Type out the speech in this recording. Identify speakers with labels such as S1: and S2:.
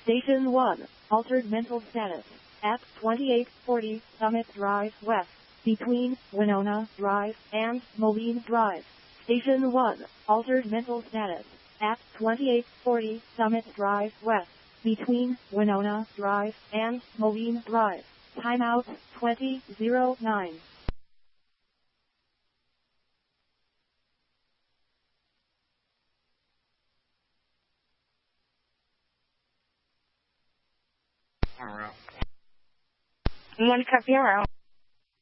S1: Station 1, altered mental status, at 2840 Summit Drive West, between Winona Drive and Moline Drive. Station 1, altered mental status, at 2840 Summit Drive West, between Winona Drive and Moline Drive. Timeout 2009.
S2: Monica Piero.